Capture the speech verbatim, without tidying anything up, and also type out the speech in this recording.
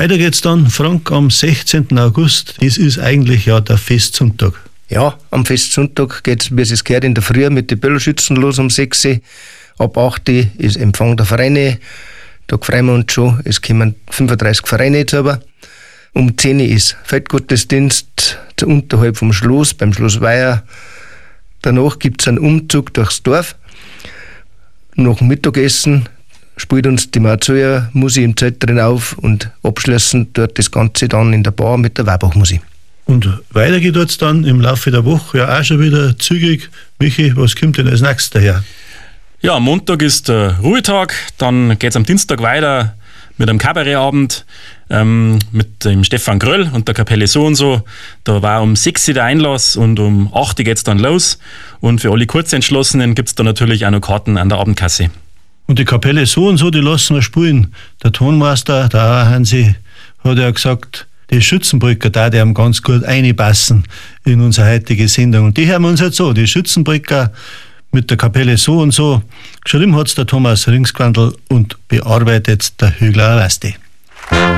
Weiter geht's dann, Frank, am sechzehnten August. Das ist eigentlich ja der Festsonntag. Ja, am Festsonntag geht's, wie es gehört, in der Früh mit den Böllerschützen los um sechs Uhr. Ab acht Uhr ist Empfang der Vereine. Da freuen wir uns schon. Es kommen fünfunddreißig Vereine jetzt aber. Um zehn Uhr ist Feldgottesdienst zur unterhalb vom Schloss, beim Schloss Weiher. Danach gibt es einen Umzug durchs Dorf. Nach dem Mittagessen spielt uns die Marzuja Musik im Zelt drin auf und abschließend dort das Ganze dann in der Bar mit der Weihbachmusik. Und weiter geht es dann im Laufe der Woche ja auch schon wieder zügig. Michi, was kommt denn als nächstes daher? Ja, am Montag ist der Ruhetag, dann geht es am Dienstag weiter mit einem Kabarettabend ähm, mit dem Stefan Gröll und der Kapelle so und so. Da war um sechs Uhr der Einlass und um acht Uhr geht es dann los. Und für alle Kurzentschlossenen gibt es da natürlich auch noch Karten an der Abendkasse. Und die Kapelle so und so, die lassen wir spielen. Der Tonmeister, der Hansi, hat ja gesagt, die Schützenbrücker, da die haben ganz gut reinpassen in unsere heutige Sendung. Und die hören wir uns jetzt so, die Schützenbrücker mit der Kapelle so und so. Geschrieben hat es der Thomas Ringsquandl und bearbeitet der Hügler Rasti.